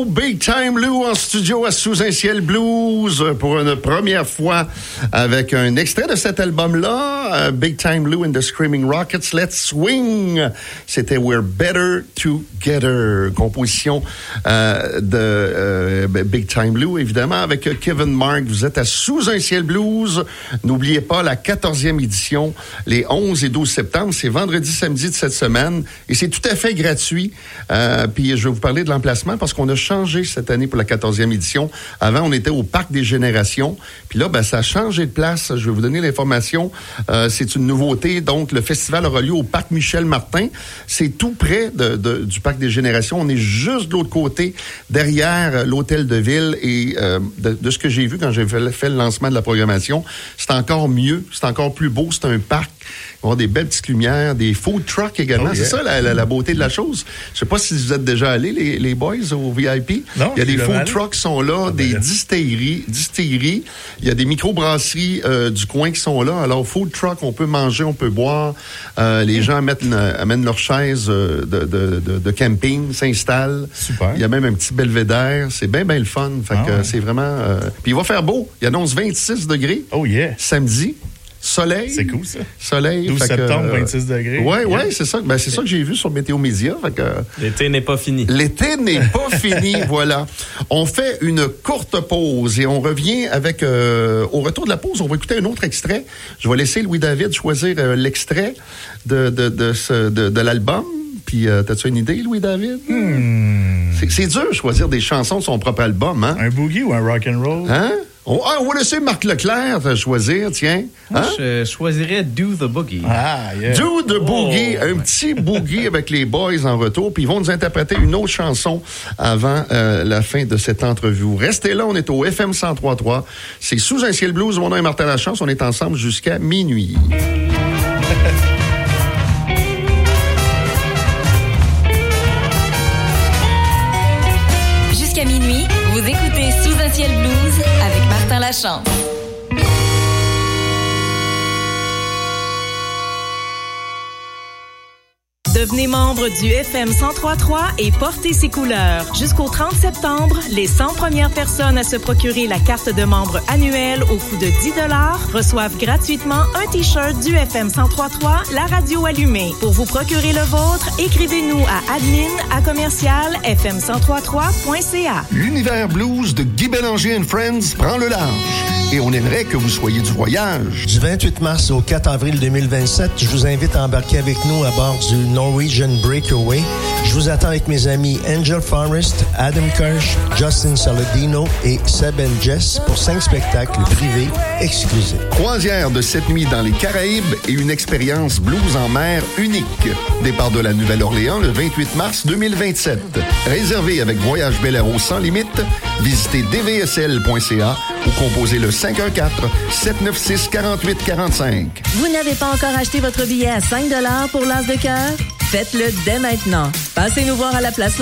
Lou, Big Time Lou en studio à Sous un ciel blues pour une première fois avec un extrait de cet album-là, Big Time Lou and the Screaming Rockets, Let's Swing. C'était We're Better Together, composition de Big Time Lou, évidemment, avec Kevin Mark. Vous êtes à Sous un ciel blues. N'oubliez pas la 14e édition, les 11 et 12 septembre. C'est vendredi, samedi de cette semaine et c'est tout à fait gratuit. Puis je vais vous parler de l'emplacement parce qu'on a changé cette année pour la 14e édition. Avant, on était au Parc des Générations. Puis là, ça a changé de place. Je vais vous donner l'information. C'est une nouveauté. Donc, le festival aura lieu au Parc Michel-Martin. C'est tout près du Parc des Générations. On est juste de l'autre côté, derrière l'hôtel de ville. Et de ce que j'ai vu quand j'ai fait le lancement de la programmation, c'est encore mieux. C'est encore plus beau. C'est un parc. Il va y avoir des belles petites lumières, des food trucks également. Oh, yeah. C'est ça la beauté de la chose. Je sais pas si vous êtes déjà allés, les boys, au VIP. Non, il y a des food trucks qui sont là, des distilleries. Il y a des microbrasseries du coin qui sont là. Alors, food truck, on peut manger, on peut boire. Les gens amènent leurs chaises de camping, s'installent. Super. Il y a même un petit belvédère. C'est bien le fun. Fait que c'est vraiment... Puis il va faire beau. Il annonce 26 degrés. Oh yeah. Samedi. Soleil. C'est cool, ça. Soleil. 12 septembre, 26 degrés. Oui, c'est ça. C'est ça que j'ai vu sur Météo Média. L'été n'est pas fini. L'été n'est pas fini, voilà. On fait une courte pause et on revient avec... au retour de la pause, on va écouter un autre extrait. Je vais laisser Louis-David choisir l'extrait de l'album. Puis, t'as-tu une idée, Louis-David? C'est dur de choisir des chansons de son propre album, hein? Un boogie ou un rock'n'roll? Hein? On va laisser Marc Leclerc choisir, tiens. Moi, je choisirais Do the Boogie. Ah, yeah. Do the Boogie, un petit boogie avec les boys en retour, puis ils vont nous interpréter une autre chanson avant la fin de cette entrevue. Restez là, on est au FM 103.3. C'est Sous un ciel blues, mon nom est Martin Lachance, on est ensemble jusqu'à minuit. Jusqu'à minuit, vous écoutez Sous un ciel blues avec Martin Lachance. Devenez membre du FM 103.3 et portez ses couleurs. Jusqu'au 30 septembre, les 100 premières personnes à se procurer la carte de membre annuelle au coût de 10 $ reçoivent gratuitement un T-shirt du FM 103.3, la radio allumée. Pour vous procurer le vôtre, écrivez-nous à admin@fm1033.ca. L'univers blues de Guy Bélanger and Friends prend le large. Et on aimerait que vous soyez du voyage. Du 28 mars au 4 avril 2027, je vous invite à embarquer avec nous à bord du Norwegian Breakaway. Je vous attends avec mes amis Angel Forrest, Adam Kirsch, Justin Saladino et Seb and Jess pour 5 spectacles privés exclusifs. Croisière de 7 nuits dans les Caraïbes et une expérience blues en mer unique. Départ de la Nouvelle-Orléans le 28 mars 2027. Réservé avec Voyage Bel-Air sans limite, visitez dvsl.ca ou composez le 514-796-4845. Vous n'avez pas encore acheté votre billet à 5 $ pour l'As de cœur? Faites-le dès maintenant. Passez nous voir à la place